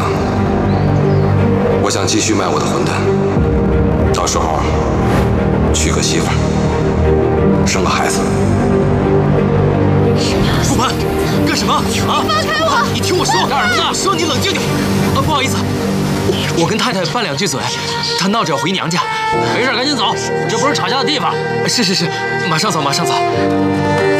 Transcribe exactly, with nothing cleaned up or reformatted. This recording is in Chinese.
我想继续卖我的混蛋，到时候娶个媳妇儿，生个孩子。 顾盼，干什么啊？ 放开我！ 你听我说， 干什么呢？ 我说你冷静点。啊，不好意思，我我跟太太拌两句嘴，她闹着要回娘家。 没事，赶紧走，这不是吵架的地方。 是是是，马上走，马上走。